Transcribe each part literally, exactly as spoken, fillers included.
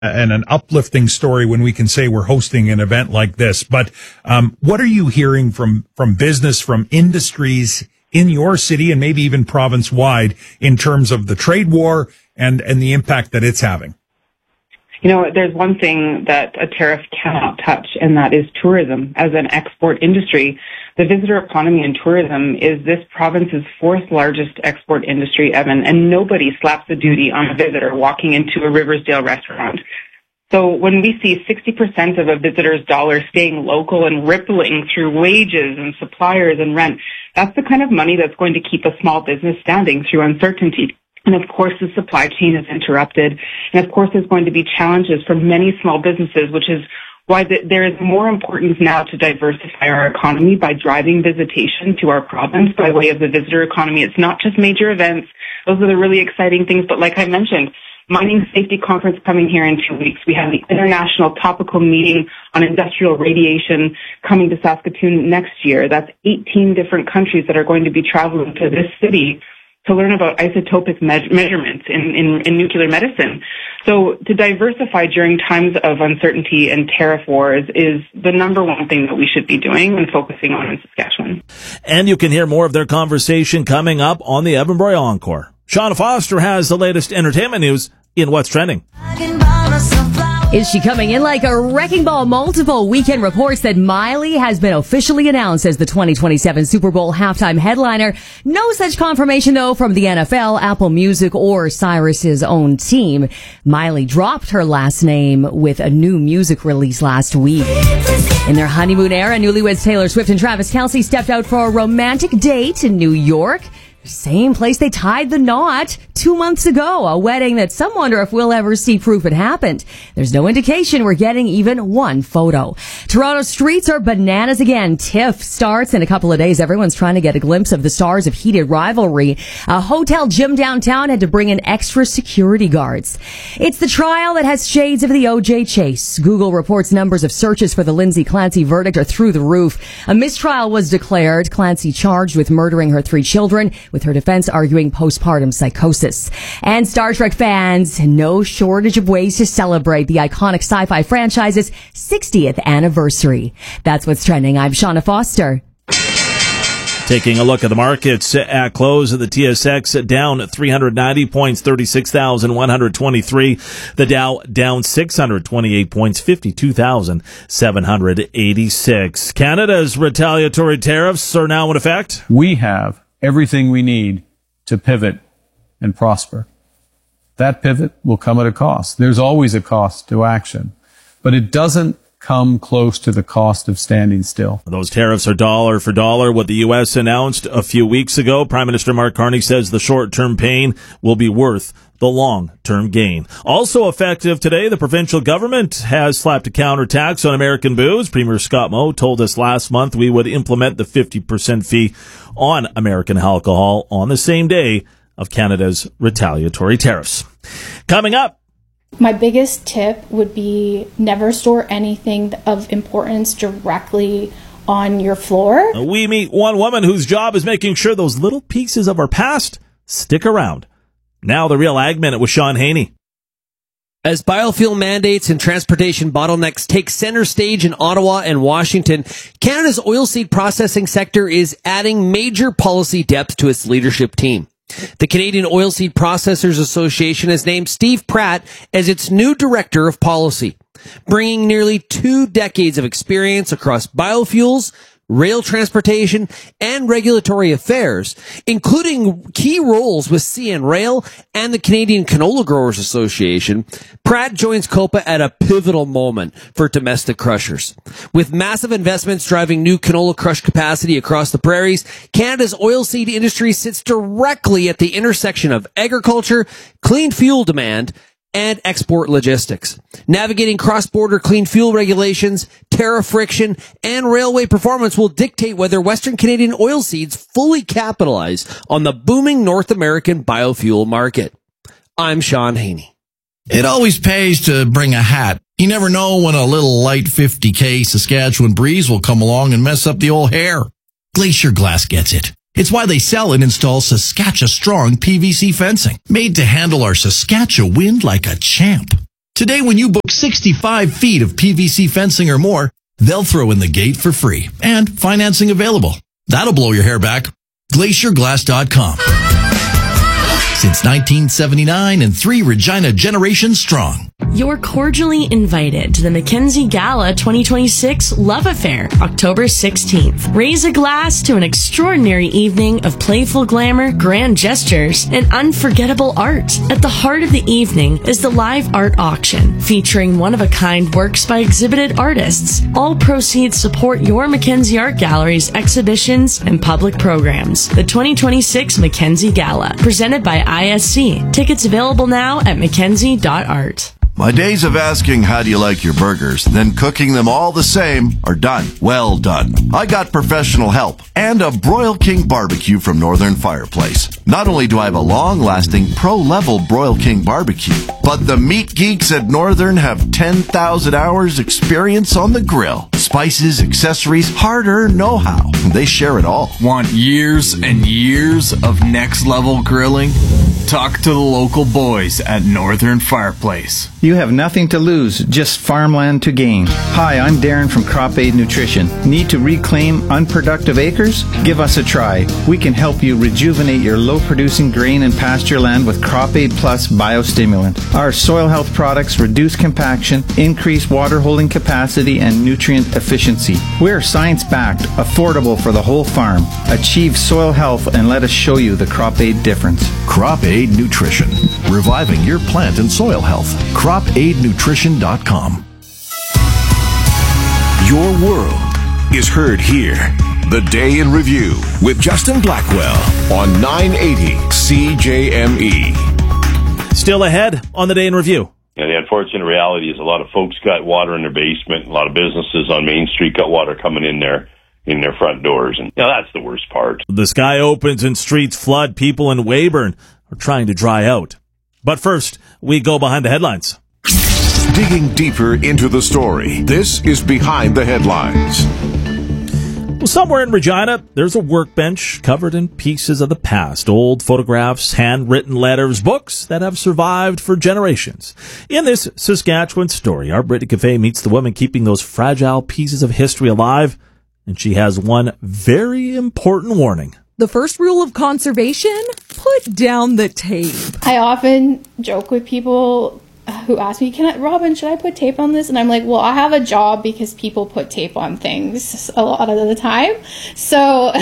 and an uplifting story when we can say we're hosting an event like this. But um, what are you hearing from from business, from industries in your city and maybe even province-wide in terms of the trade war and, and the impact that it's having? You know, there's one thing that a tariff cannot touch, and that is tourism. As an export industry, the visitor economy and tourism is this province's fourth largest export industry, Evan, and nobody slaps a duty on a visitor walking into a Riversdale restaurant. So when we see sixty percent of a visitor's dollar staying local and rippling through wages and suppliers and rent, that's the kind of money that's going to keep a small business standing through uncertainty. And of course, the supply chain is interrupted. And of course, there's going to be challenges for many small businesses, which is why the, there is more importance now to diversify our economy by driving visitation to our province by way of the visitor economy. It's not just major events. Those are the really exciting things. But like I mentioned, Mining Safety Conference coming here in two weeks. We have the International Topical Meeting on Industrial Radiation coming to Saskatoon next year. That's eighteen different countries that are going to be traveling to this city to learn about isotopic me- measurements in, in, in nuclear medicine. So to diversify during times of uncertainty and tariff wars is the number one thing that we should be doing and focusing on in Saskatchewan. And you can hear more of their conversation coming up on the Evan Broy Encore. Shauna Foster has the latest entertainment news in What's Trending. Is she coming in like a wrecking ball? Multiple Weekend reports that Miley has been officially announced as the twenty twenty-seven Super Bowl halftime headliner. No such confirmation, though, from the N F L, Apple Music, or Cyrus's own team. Miley dropped her last name with a new music release last week. In their honeymoon era, newlyweds Taylor Swift and Travis Kelce stepped out for a romantic date in New York. Same place they tied the knot two months ago, a wedding that some wonder if we'll ever see proof it happened. There's no indication we're getting even one photo. Toronto streets are bananas again. TIFF starts in a couple of days. Everyone's trying to get a glimpse of the stars of heated rivalry. A hotel gym downtown had to bring in extra security guards. It's the trial that has shades of the O J chase. Google reports numbers of searches for the Lindsay Clancy verdict are through the roof. A mistrial was declared. Clancy charged with murdering her three children, with her defense arguing postpartum psychosis. And Star Trek fans, no shortage of ways to celebrate the iconic sci-fi franchise's sixtieth anniversary. That's What's Trending. I'm Shauna Foster. Taking a look at the markets at close of the T S X down three hundred ninety points, thirty-six thousand one hundred twenty-three. The Dow down six hundred twenty-eight points, fifty-two thousand seven hundred eighty-six. Canada's retaliatory tariffs are now in effect. We have everything we need to pivot and prosper. That pivot will come at a cost. There's always a cost to action, but it doesn't come close to the cost of standing still. Those tariffs are dollar for dollar. What the U S announced a few weeks ago, Prime Minister Mark Carney says the short-term pain will be worth the long-term gain. Also effective today, the provincial government has slapped a counter tax on American booze. Premier Scott Moe told us last month we would implement the fifty percent fee on American alcohol on the same day of Canada's retaliatory tariffs. Coming up, my biggest tip would be never store anything of importance directly on your floor. We meet one woman whose job is making sure those little pieces of our past stick around. Now the Real Ag Minute with Sean Haney. As biofuel mandates and transportation bottlenecks take center stage in Ottawa and Washington, Canada's oilseed processing sector is adding major policy depth to its leadership team. The Canadian Oilseed Processors Association has named Steve Pratt as its new director of policy, bringing nearly two decades of experience across biofuels, rail transportation, and regulatory affairs, including key roles with C N Rail and the Canadian Canola Growers Association. Pratt joins COPA at a pivotal moment for domestic crushers. With massive investments driving new canola crush capacity across the prairies, Canada's oilseed industry sits directly at the intersection of agriculture, clean fuel demand, and export logistics. Navigating cross-border clean fuel regulations, tariff friction, and railway performance will dictate whether Western Canadian oilseeds fully capitalize on the booming North American biofuel market. I'm Sean Haney. It always pays to bring a hat. You never know when a little light fifty K Saskatchewan breeze will come along and mess up the old hair. Glacier Glass gets it. It's why they sell and install Saskatchewan Strong P V C fencing, made to handle our Saskatchewan wind like a champ. Today, when you book sixty-five feet of P V C fencing or more, they'll throw in the gate for free and financing available. That'll blow your hair back. glacier glass dot com. Since nineteen seventy-nine and three Regina generations strong. You're cordially invited to the Mackenzie Gala twenty twenty-six Love Affair, October sixteenth. Raise a glass to an extraordinary evening of playful glamour, grand gestures, and unforgettable art. At the heart of the evening is the live art auction, featuring one-of-a-kind works by exhibited artists. All proceeds support your Mackenzie Art Gallery's exhibitions and public programs. The twenty twenty-six Mackenzie Gala, presented by I S C. Tickets available now at mackenzie dot art. My days of asking how do you like your burgers, then cooking them all the same, are done. Well done. I got professional help and a Broil King barbecue from Northern Fireplace. Not only do I have a long-lasting pro-level Broil King barbecue, but the meat geeks at Northern have ten thousand hours experience on the grill. Spices, accessories, hard-earned know-how. They share it all. Want years and years of next-level grilling? Talk to the local boys at Northern Fireplace. You have nothing to lose, just farmland to gain. Hi, I'm Darren from Crop Aid Nutrition. Need to reclaim unproductive acres? Give us a try. We can help you rejuvenate your low-producing grain and pasture land with Crop Aid Plus biostimulant. Our soil health products reduce compaction, increase water holding capacity, and nutrient efficiency. We're science-backed, affordable for the whole farm. Achieve soil health and let us show you the Crop Aid difference. Crop Aid Nutrition, reviving your plant and soil health. crop aid nutrition dot com. Your world is heard here. The Day in Review with Justin Blackwell on nine eighty C J M E. Still ahead on the Day in Review. Yeah, the unfortunate reality is a lot of folks got water in their basement. A lot of businesses on Main Street got water coming in there. in their front doors. And you know, that's the worst part. The sky opens and streets flood. People in Weyburn are trying to dry out. But first, we go behind the headlines. Digging deeper into the story, this is Behind the Headlines. Well, somewhere in Regina, there's a workbench covered in pieces of the past. Old photographs, handwritten letters, books that have survived for generations. In this Saskatchewan story, our Brittany Cafe meets the woman keeping those fragile pieces of history alive. And she has one very important warning. The first rule of conservation, put down the tape. I often joke with people who ask me, "Can I, Robin, should I put tape on this?" And I'm like, well, I have a job because people put tape on things a lot of the time. So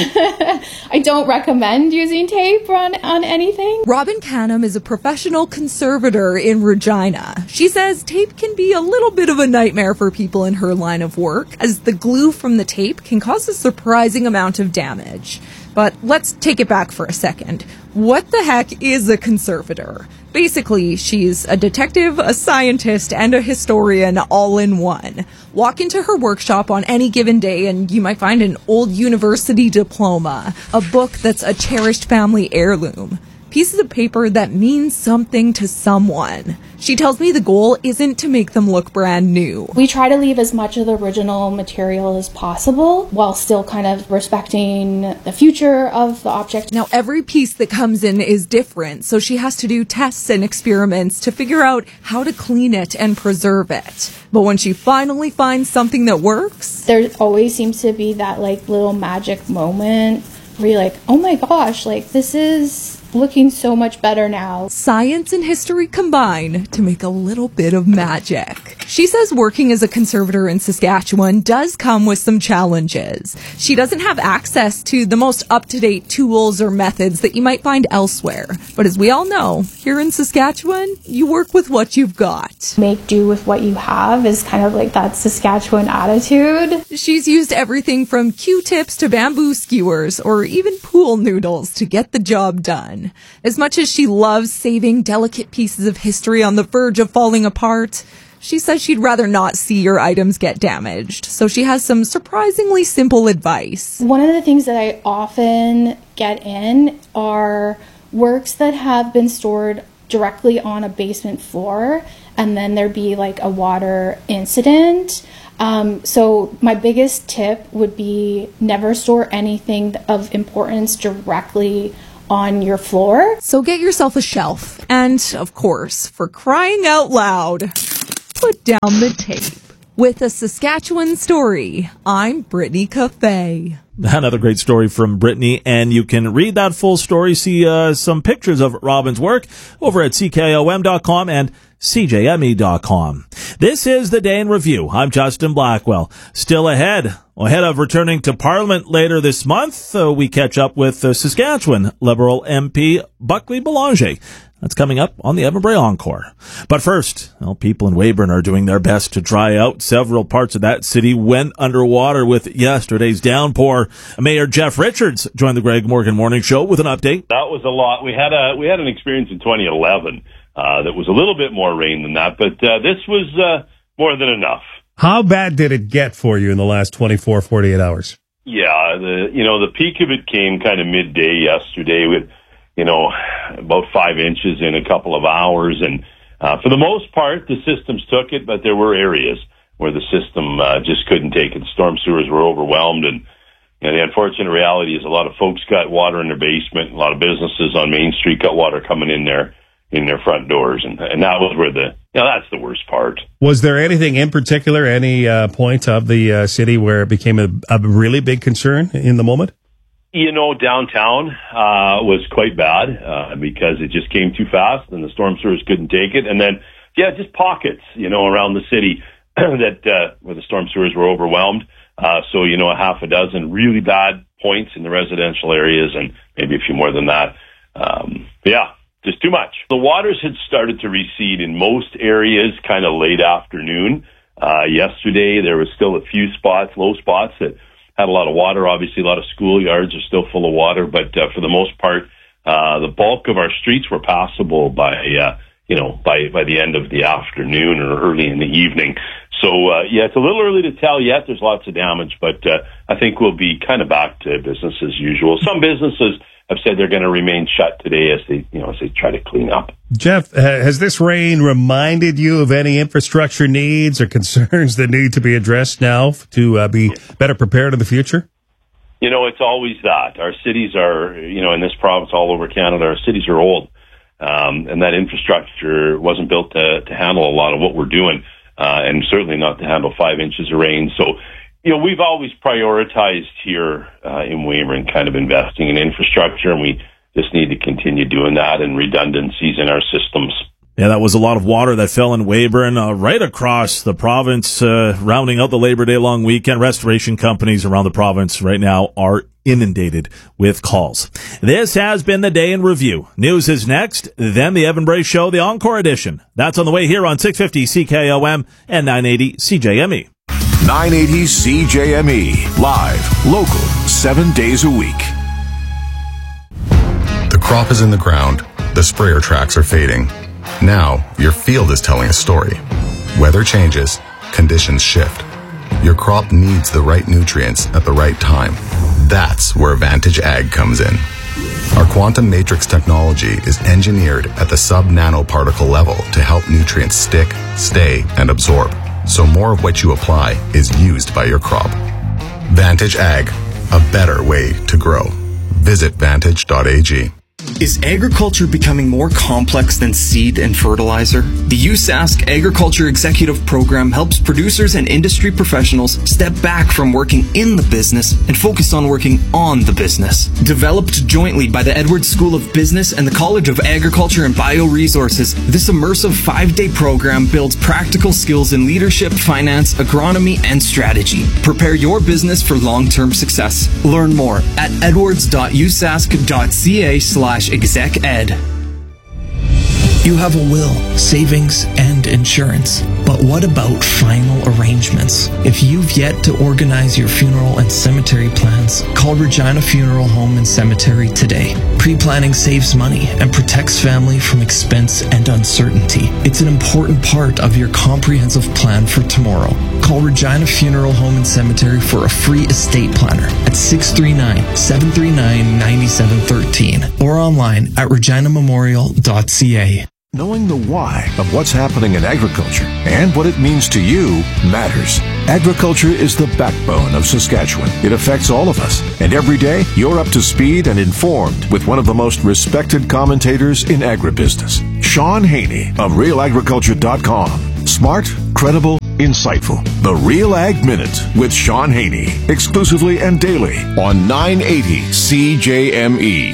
I don't recommend using tape on, on anything. Robin Canham is a professional conservator in Regina. She says tape can be a little bit of a nightmare for people in her line of work, as the glue from the tape can cause a surprising amount of damage. But let's take it back for a second. What the heck is a conservator? Basically, she's a detective, a scientist, and a historian all in one. Walk into her workshop on any given day and you might find an old university diploma, a book that's a cherished family heirloom, pieces of paper that mean something to someone. She tells me the goal isn't to make them look brand new. We try to leave as much of the original material as possible while still kind of respecting the future of the object. Now, every piece that comes in is different, so she has to do tests and experiments to figure out how to clean it and preserve it. But when she finally finds something that works, there always seems to be that like little magic moment where you're like, oh my gosh, like this is looking so much better now. Science and history combine to make a little bit of magic. She says working as a conservator in Saskatchewan does come with some challenges. She doesn't have access to the most up-to-date tools or methods that you might find elsewhere. But as we all know, here in Saskatchewan, you work with what you've got. Make do with what you have is kind of like that Saskatchewan attitude. She's used everything from Q-tips to bamboo skewers or even pool noodles to get the job done. As much as she loves saving delicate pieces of history on the verge of falling apart, she says she'd rather not see your items get damaged. So she has some surprisingly simple advice. One of the things that I often get in are works that have been stored directly on a basement floor, and then there be like a water incident. Um, so my biggest tip would be never store anything of importance directly on your floor. So get yourself a shelf. And, of course, for crying out loud, put down the tape. With a Saskatchewan story, I'm Brittany Cafe. Another great story from Brittany, and you can read that full story, see uh, some pictures of Robin's work over at C K O M dot com and C J M E dot com. This is the Day in Review. I'm Justin Blackwell. Still ahead, ahead of returning to Parliament later this month, uh, we catch up with uh, Saskatchewan Liberal M P Buckley Belanger. That's coming up on the Evan Bray Encore. But first, well, people in Weyburn are doing their best to dry out. Several parts of that city went underwater with yesterday's downpour. Mayor Jeff Richards joined the Greg Morgan Morning Show with an update. That was a lot. We had a we had an experience in twenty eleven uh, that was a little bit more rain than that, but uh, this was uh, more than enough. How bad did it get for you in the last twenty-four, forty-eight hours? Yeah, the you know the peak of it came kind of midday yesterday with, you know, about five inches in a couple of hours. And uh, for the most part, the systems took it, but there were areas where the system uh, just couldn't take it. Storm sewers were overwhelmed. And you know, the unfortunate reality is a lot of folks got water in their basement. A lot of businesses on Main Street got water coming in there, in their front doors. And, and that was where the, you know, that's the worst part. Was there anything in particular, any uh, point of the uh, city where it became a, a really big concern in the moment? You know, downtown uh was quite bad uh because it just came too fast and the storm sewers couldn't take it. And then, yeah, just pockets, you know, around the city that uh where the storm sewers were overwhelmed. Uh so, you know, a half a dozen really bad points in the residential areas and maybe a few more than that. Um yeah, just too much. The waters had started to recede in most areas kind of late afternoon. Uh yesterday there was still a few spots, low spots that had a lot of water. Obviously, a lot of schoolyards are still full of water, but uh, for the most part, uh, the bulk of our streets were passable by, uh, you know, by, by the end of the afternoon or early in the evening. So, uh, yeah, it's a little early to tell yet. There's lots of damage, but uh, I think we'll be kind of back to business as usual. Some businesses have said they're going to remain shut today as they, you know, as they try to clean up. Jeff, has this rain reminded you of any infrastructure needs or concerns that need to be addressed now to uh, be better prepared in the future? You know, it's always that. Our cities are, you know, in this province, all over Canada, our cities are old. Um, and that infrastructure wasn't built to, to handle a lot of what we're doing, uh, and certainly not to handle five inches of rain. So, you know, we've always prioritized here uh, in Weyburn kind of investing in infrastructure, and we just need to continue doing that and redundancies in our systems. Yeah, that was a lot of water that fell in Weyburn uh, right across the province, uh, rounding out the Labor Day long weekend. Restoration companies around the province right now are inundated with calls. This has been the Day in Review. News is next, then the Evan Bray Show, the Encore edition. That's on the way here on six fifty C K O M and nine eighty C J M E. nine eighty C J M E. Live, local, seven days a week. The crop is in the ground. The sprayer tracks are fading. Now, your field is telling a story. Weather changes. Conditions shift. Your crop needs the right nutrients at the right time. That's where Vantage Ag comes in. Our quantum matrix technology is engineered at the sub-nanoparticle level to help nutrients stick, stay, and absorb, so more of what you apply is used by your crop. Vantage Ag, a better way to grow. Visit vantage dot a g. Is agriculture becoming more complex than seed and fertilizer? The U S A S C Agriculture Executive Program helps producers and industry professionals step back from working in the business and focus on working on the business. Developed jointly by the Edwards School of Business and the College of Agriculture and Bioresources, this immersive five-day program builds practical skills in leadership, finance, agronomy, and strategy. Prepare your business for long-term success. Learn more at edwards dot u s a s c dot c a slash exec ed. You have a will, savings, and insurance. But what about final arrangements? If you've yet to organize your funeral and cemetery plans, call Regina Funeral Home and Cemetery today. Pre-planning saves money and protects family from expense and uncertainty. It's an important part of your comprehensive plan for tomorrow. Call Regina Funeral Home and Cemetery for a free estate planner at six three nine, seven three nine, nine seven one three or online at regina memorial dot c a. Knowing the why of what's happening in agriculture and what it means to you matters. Agriculture is the backbone of Saskatchewan. It affects all of us. And every day, you're up to speed and informed with one of the most respected commentators in agribusiness, Sean Haney of real agriculture dot com. Smart, credible, insightful. The Real Ag Minute with Sean Haney. Exclusively and daily on nine eighty C J M E.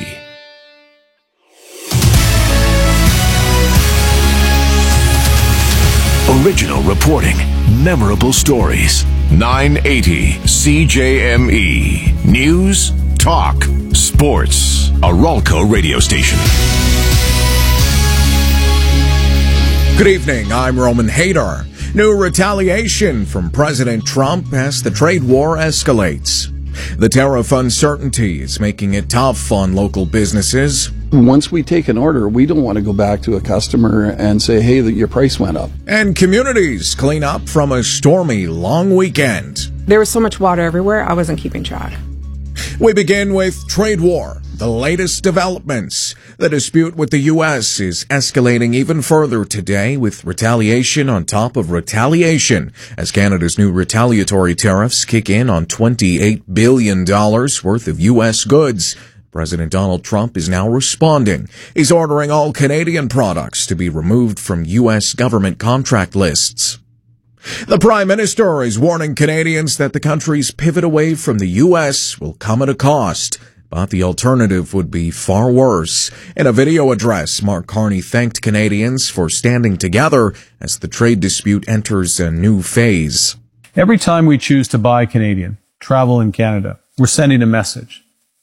Original reporting. Memorable stories. nine eighty C J M E. News, talk, sports. A Ralco radio station. Good evening, I'm Roman Hadar. New retaliation from President Trump as the trade war escalates. The tariff uncertainty is making it tough on local businesses. Once we take an order, we don't want to go back to a customer and say, hey, your price went up. And communities clean up from a stormy long weekend. There was so much water everywhere, I wasn't keeping track. We begin with trade war, the latest developments. The dispute with the U S is escalating even further today with retaliation on top of retaliation as Canada's new retaliatory tariffs kick in on twenty-eight billion dollars worth of U S goods. President Donald Trump is now responding. He's ordering all Canadian products to be removed from U S government contract lists. The Prime Minister is warning Canadians that the country's pivot away from the U S will come at a cost, but the alternative would be far worse. In a video address, Mark Carney thanked Canadians for standing together as the trade dispute enters a new phase. Every time we choose to buy Canadian, travel in Canada, we're sending a message.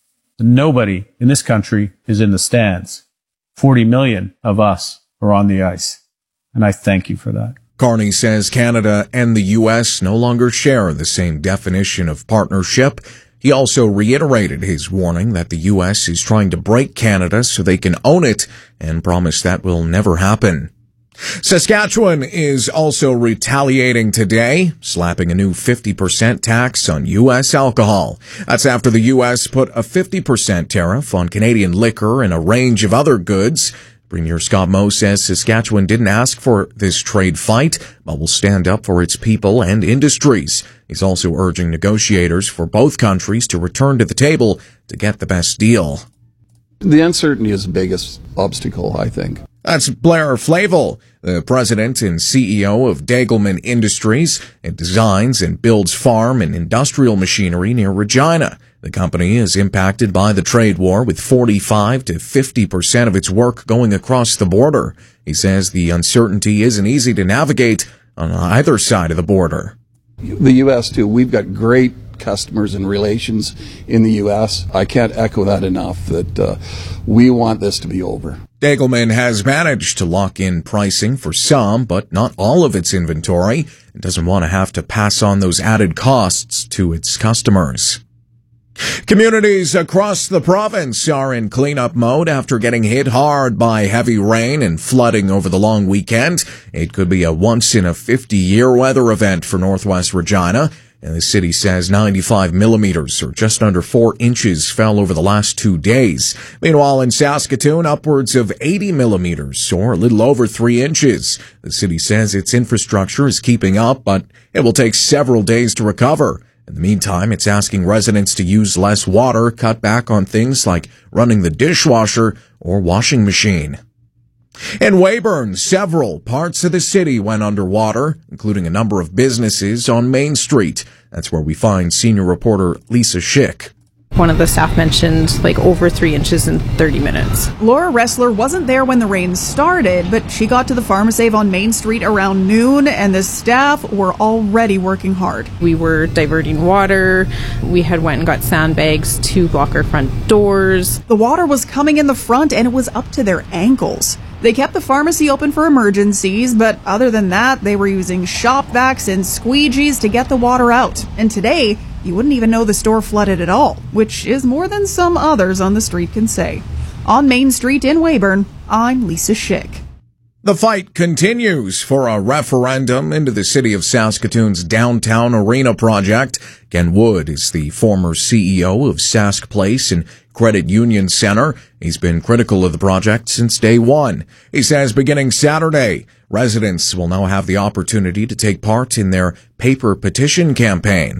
Nobody in this country is in the stands. forty million of us are on the ice, and I thank you for that. Carney says Canada and the U S no longer share the same definition of partnership. He also reiterated his warning that the U S is trying to break Canada so they can own it and promised that will never happen. Saskatchewan is also retaliating today, slapping a new fifty percent tax on U S alcohol. That's after the U S put a fifty percent tariff on Canadian liquor and a range of other goods. Premier Scott Moe says Saskatchewan didn't ask for this trade fight, but will stand up for its people and industries. He's also urging negotiators for both countries to return to the table to get the best deal. The uncertainty is the biggest obstacle, I think. That's Blair Flavel, the president and C E O of Degelman Industries. It designs and builds farm and industrial machinery near Regina. The company is impacted by the trade war with forty-five to fifty percent of its work going across the border. He says the uncertainty isn't easy to navigate on either side of the border. The U S, too, we've got great customers and relations in the U S. I can't echo that enough, that uh, we want this to be over. Degelman has managed to lock in pricing for some, but not all of its inventory. It doesn't want to have to pass on those added costs to its customers. Communities across the province are in cleanup mode after getting hit hard by heavy rain and flooding over the long weekend. It could be a once-in-a-fifty-year weather event for Northwest Regina. And the city says ninety-five millimeters, or just under four inches, fell over the last two days. Meanwhile, in Saskatoon, upwards of eighty millimeters, or a little over three inches. The city says its infrastructure is keeping up, but it will take several days to recover. In the meantime, it's asking residents to use less water, cut back on things like running the dishwasher or washing machine. In Weyburn, several parts of the city went underwater, including a number of businesses on Main Street. That's where we find senior reporter Lisa Schick. One of the staff mentioned like over three inches in thirty minutes. Laura Ressler wasn't there when the rain started, but she got to the Pharmasave on Main Street around noon, and the staff were already working hard. We were diverting water. We had went and got sandbags to block our front doors. The water was coming in the front, and it was up to their ankles. They kept the pharmacy open for emergencies, but other than that, they were using shop vacs and squeegees to get the water out. And today, you wouldn't even know the store flooded at all, which is more than some others on the street can say. On Main Street in Weyburn, I'm Lisa Schick. The fight continues for a referendum into the city of Saskatoon's downtown arena project. Ken Wood is the former C E O of Sask Place and Credit Union Center. He's been critical of the project since day one. He says beginning Saturday, residents will now have the opportunity to take part in their paper petition campaign.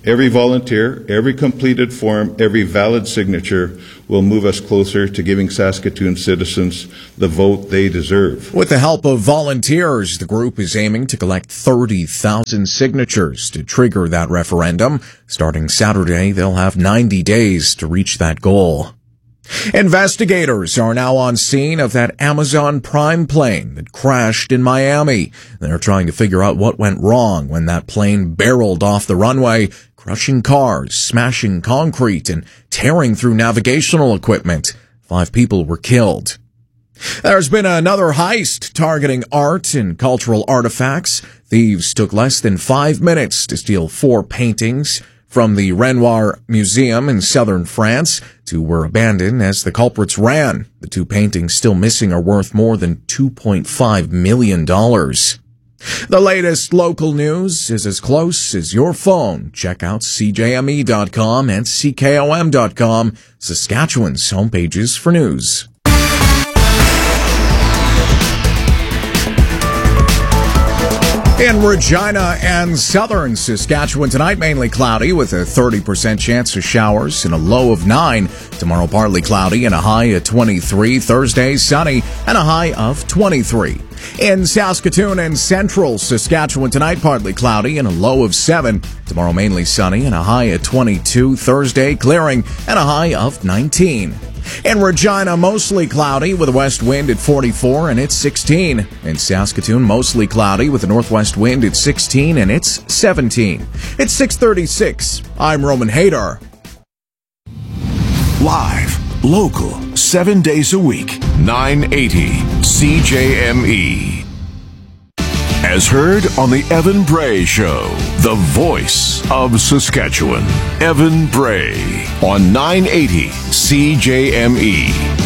Every volunteer, every completed form, every valid signature will move us closer to giving Saskatoon citizens the vote they deserve. With the help of volunteers, the group is aiming to collect thirty thousand signatures to trigger that referendum. Starting Saturday, they'll have ninety days to reach that goal. Investigators are now on scene of that Amazon Prime plane that crashed in Miami. They're trying to figure out what went wrong when that plane barreled off the runway, crushing cars, smashing concrete, and tearing through navigational equipment. Five people were killed. There's been another heist targeting art and cultural artifacts. Thieves took less than five minutes to steal four paintings from the Renoir Museum in southern France. Two were abandoned as the culprits ran. The two paintings still missing are worth more than two point five million dollars. The latest local news is as close as your phone. Check out C J M E dot com and C K O M dot com, Saskatchewan's homepages for news. In Regina and southern Saskatchewan tonight, mainly cloudy with a thirty percent chance of showers and a low of nine. Tomorrow, partly cloudy and a high of twenty-three. Thursday, sunny and a high of twenty-three. In Saskatoon and central Saskatchewan tonight, partly cloudy and a low of seven. Tomorrow, mainly sunny and a high of twenty-two. Thursday, clearing and a high of nineteen. In Regina, mostly cloudy with a west wind at forty-four and it's sixteen. In Saskatoon, mostly cloudy with a northwest wind at sixteen and it's seventeen. It's six thirty-six. I'm Roman Hadar. Live, local, seven days a week, nine eighty C J M E. As heard on the Evan Bray Show, the voice of Saskatchewan. Evan Bray on nine eighty C J M E.